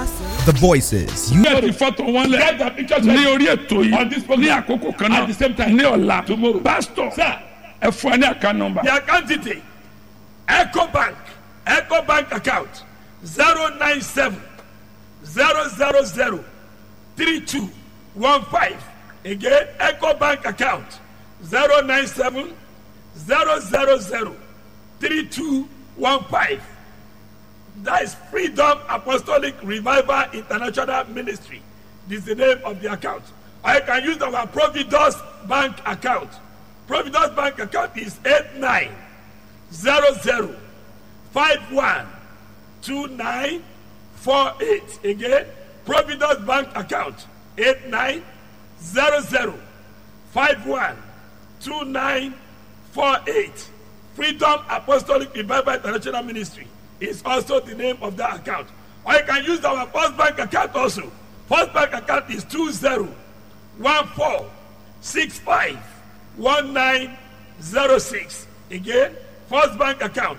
The voices you Get the photo one leg. Get the pictures Ní orí ètò on this yìí. program. Ní àkókò kan náà. At the same time. Ní ọ̀la. Tomorrow. Pastor. Sir. Ẹ fún ẹ ní account number. The account detail Ecobank account 097 000 3215. Again, Ecobank account 097 000 3215. That is Freedom Apostolic Revival International Ministry. This is the name of the account. I can use our Providence Bank account. Providence Bank account is 8900512948. Again, Providence Bank account 8900512948. Freedom Apostolic Revival International Ministry is also the name of that account. Or you can use our First Bank account also. First Bank account is 2014651906. Again, First Bank account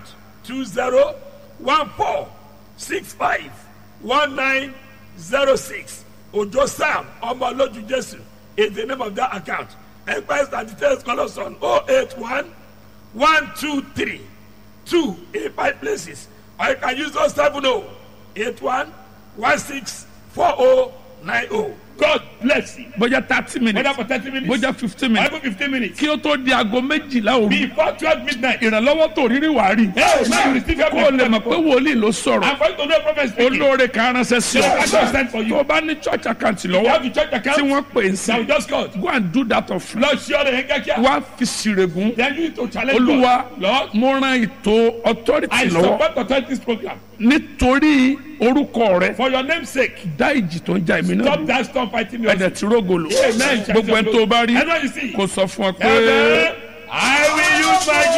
2014651906. Ojo Sam Omoloju Jesu is the name of that account. Enquiries and details call us on 081 123 2 in 5 places. Or you can use 070 81 16 4090. God bless you. Bójá 30 minutes. Whether for 30 minutes. Bójá 15 minutes. Bible 15 minutes. Kí ó tó di aago 12 òru. Before 12 midnight. Ìrànlọ́wọ́ tó rírí wàá rí. Hey, man, you receive your Kó o lè mọ̀ pé wòlíì ló sọ̀rọ̀. I'm going to know prophet speaking. Olóore kan ránṣẹ́ sí The pastor sent for ọ. you. Tó o bá ní church account You lọ́wọ́. have the church account. Tí wọ́n pè é Now we sí. just called. Go and do that of Lord, sure they get here. wá fi sírègùn. Then you need to challenge Olúwa God. Lord, mo rán ètò authority I lọ́wọ́. support authorities program. Nítorí orúkọ rẹ. For your name's sake. Dá ìjì tó ń jà èmi náà. Stop that storm fighting me. Ẹ̀dẹ̀ tí rógolo. Amen. Gbogbo ẹni tó bá rí. Everyone you see. Kò sọ fún ọ pé. Amen. I will use my